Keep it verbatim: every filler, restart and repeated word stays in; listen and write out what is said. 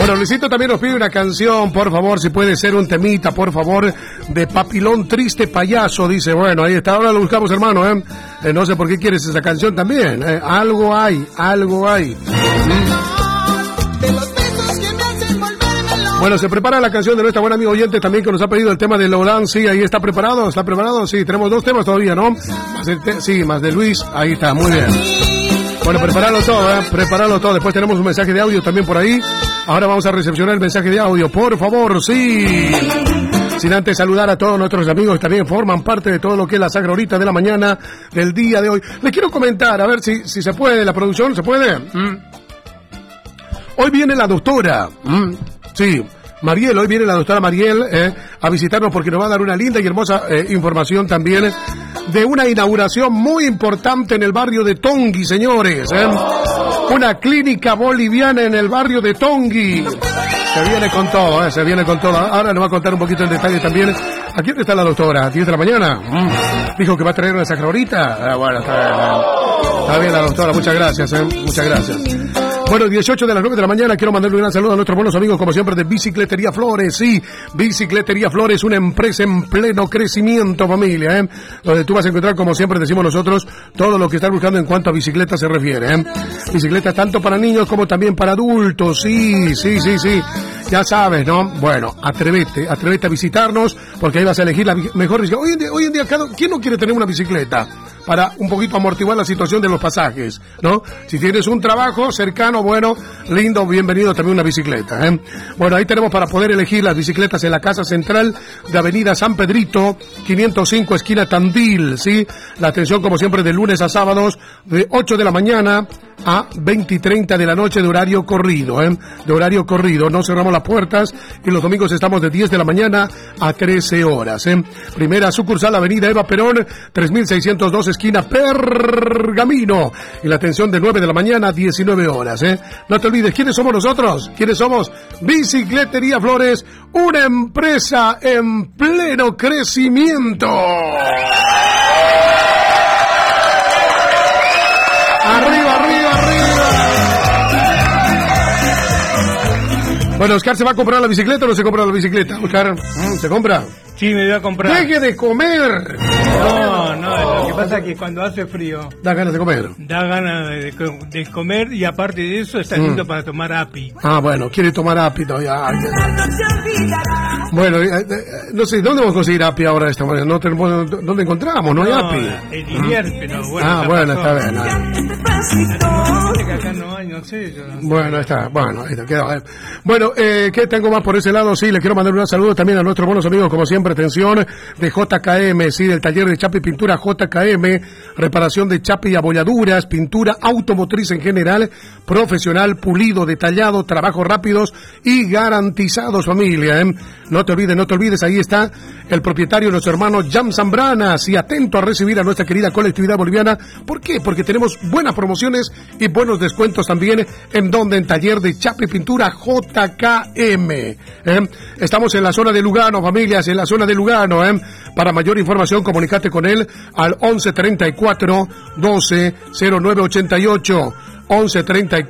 Bueno, Luisito también nos pide una canción, por favor, si puede ser un temita, por favor, de Papilón Triste Payaso, dice, bueno, ahí está, ahora lo buscamos, hermano, ¿eh? eh no sé por qué quieres esa canción también, ¿eh? Algo hay, algo hay. ¿Mm? Bueno, se prepara la canción de nuestra buena amiga oyente también que nos ha pedido el tema de Lodán, sí, ahí está preparado, está preparado, sí, tenemos dos temas todavía, ¿no? Más de te- sí, más de Luis, ahí está, muy bien. Bueno, prepararlo todo, ¿eh? Prepararlo todo. Después tenemos un mensaje de audio también por ahí. Ahora vamos a recepcionar el mensaje de audio, por favor, sí. Sin antes saludar a todos nuestros amigos que también forman parte de todo lo que es la sagra horita de la mañana del día de hoy. Les quiero comentar, a ver si, si se puede, la producción, ¿se puede? ¿Mm? Hoy viene la doctora, ¿Mm? sí. Mariel, hoy viene la doctora Mariel eh, a visitarnos porque nos va a dar una linda y hermosa eh, información también de una inauguración muy importante en el barrio de Tongui, señores. Eh. Una clínica boliviana en el barrio de Tongui. Se viene con todo, eh, se viene con todo. Ahora nos va a contar un poquito en detalle también. ¿A quién está la doctora? ¿A diez de la mañana? Mm. Dijo que va a traer una sacra ahorita. Ah, bueno, está bien. Eh. Está bien la doctora, muchas gracias, eh. muchas gracias. Bueno, dieciocho de las nueve de la mañana, quiero mandarle un gran saludo a nuestros buenos amigos, como siempre, de Bicicletería Flores. Sí, Bicicletería Flores, una empresa en pleno crecimiento, familia, ¿eh? Donde tú vas a encontrar, como siempre decimos nosotros, todo lo que estás buscando en cuanto a bicicletas se refiere, ¿eh? Bicicletas tanto para niños como también para adultos, sí, sí, sí, sí. Ya sabes, ¿no? Bueno, atrévete, atrévete a visitarnos, porque ahí vas a elegir la mejor bicicleta. Hoy en día, hoy en día cada, ¿quién no quiere tener una bicicleta? Para un poquito amortiguar la situación de los pasajes, ¿no? Si tienes un trabajo cercano, bueno, lindo, bienvenido también una bicicleta, ¿eh? Bueno, ahí tenemos para poder elegir las bicicletas en la Casa Central de Avenida San Pedrito, quinientos cinco, esquina Tandil, ¿sí? La atención, como siempre, de lunes a sábados, de ocho de la mañana a veinte y treinta de la noche de horario corrido, ¿eh? De horario corrido, no cerramos las puertas y los domingos estamos de diez de la mañana a trece horas, ¿eh? Primera sucursal, Avenida Eva Perón, tres mil seiscientos dos, esquina Pergamino, y la atención de nueve de la mañana a diecinueve horas, ¿eh? No te olvides, ¿quiénes somos nosotros? ¿Quiénes somos? Bicicletería Flores, una empresa en pleno crecimiento. Arriba, arriba, arriba. Bueno, Oscar, ¿se va a comprar la bicicleta o no se compra la bicicleta? Oscar, ¿se compra? Sí, me voy a comprar. ¡Deje de comer! No, no, lo que pasa es que cuando hace frío... Da ganas de comer. Da ganas de, de comer y aparte de eso está lindo mm. para tomar api. Ah, bueno, quiere tomar api todavía. Ay, bueno, eh, eh, no sé, ¿dónde vamos a conseguir api ahora esta mañana? No tenemos, ¿dónde encontramos? No hay no, api. El invierno, pero bueno. Ah, bueno, pasó. Está bien. No. Que acá no hay, no sé. Yo no bueno, está, bueno, ahí está, quedó. Eh. Bueno, eh, ¿qué tengo más por ese lado? Sí, le quiero mandar un saludo también a nuestros buenos amigos, como siempre, atención, de J K M, sí, del taller de chapa y pintura J K M, reparación de chapa y abolladuras, pintura automotriz en general, profesional, pulido, detallado, trabajos rápidos y garantizados, familia, ¿eh? No te olvides, no te olvides, ahí está el propietario, nuestro hermano Jam Zambranas, y atento a recibir a nuestra querida colectividad boliviana. ¿Por qué? Porque tenemos buenas promociones y buenos descuentos también, en donde, en taller de chapa y pintura J K M, ¿eh? Estamos en la zona de Lugano, familias, en la zona de Lugano, ¿eh? Para mayor información, comunícate con él al once treinta y cuatro doce cero nueve ochenta y ocho, once treinta y cuatro